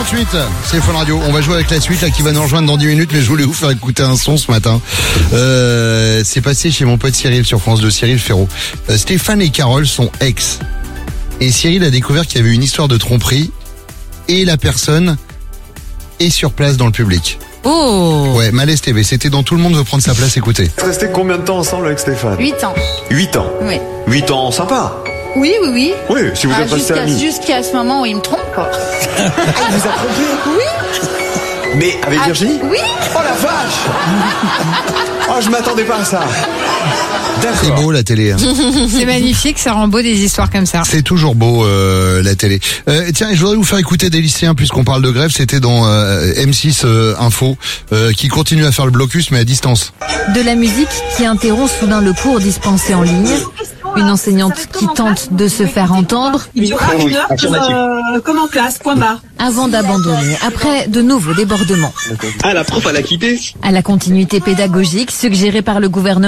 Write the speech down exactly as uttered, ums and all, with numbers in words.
trente-huit, c'est Fun Radio. On va jouer avec la suite là qui va nous rejoindre dans dix minutes, mais je voulais vous faire écouter un son ce matin. Euh, c'est passé chez mon pote Cyril sur France deux, Cyril Ferraud. Euh, Stéphane et Carole sont ex. Et Cyril a découvert qu'il y avait une histoire de tromperie et la personne est sur place dans le public. Oh. Ouais, Malaise T V, c'était dans Tout le monde veut prendre sa place, écoutez. Vous restez combien de temps ensemble avec Stéphane? huit ans. huit ans. Oui. huit ans, sympa. Oui, oui, oui. Oui, si vous Ah, êtes restés jusqu'à, amis. jusqu'à ce moment où il me trompe, quoi. Ah, il vous a trompé? Oui. Mais avec Ah, Virginie? Oui. Oh la vache. Oh, je m'attendais pas à ça. C'est D'accord. beau la télé. Hein. C'est magnifique, ça rend beau des histoires comme ça. C'est toujours beau euh, la télé. Euh, tiens, je voudrais vous faire écouter des lycéens puisqu'on parle de grève. C'était dans euh, M six euh, Info euh, qui continue à faire le blocus mais à distance. De la musique qui interrompt soudain le cours dispensé en ligne. Une enseignante qui tente de se faire entendre Il durera une heure comme, euh, comme en classe, point barre. avant d'abandonner, après de nouveaux débordements. Ah, la prof, elle a quitté. À la continuité pédagogique suggérée par le gouvernement.